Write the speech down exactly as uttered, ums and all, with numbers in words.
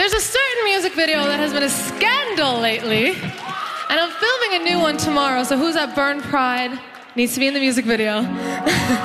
There's a certain music video that has been a scandal lately, and I'm filming a new one tomorrow, so who's at Burn Pride needs to be in the music video.